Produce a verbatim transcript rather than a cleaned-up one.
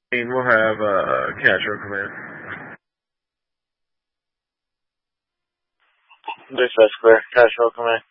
We'll have uh, Castro come in. Dispatch clear. Castro come in.